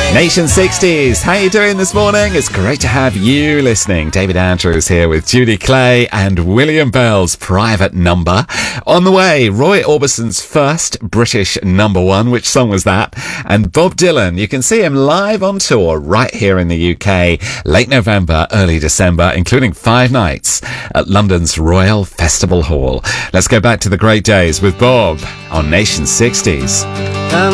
Nation 60s, how you doing this morning? It's great to have you listening. David Andrews here with Judy Clay and William Bell's Private Number. On the way, Roy Orbison's first British number one. Which song was that? And Bob Dylan, you can see him live on tour right here in the UK, late November, early December, including 5 nights at London's Royal Festival Hall. Let's go back to the great days with Bob on Nation 60s.